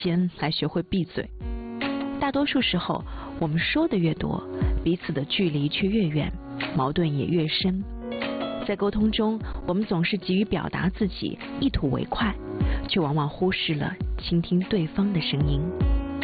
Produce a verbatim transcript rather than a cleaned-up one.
间来学会闭嘴。大多数时候，我们说的越多，彼此的距离却越远，矛盾也越深。在沟通中，我们总是急于表达自己，一吐为快，却往往忽视了倾听对方的声音。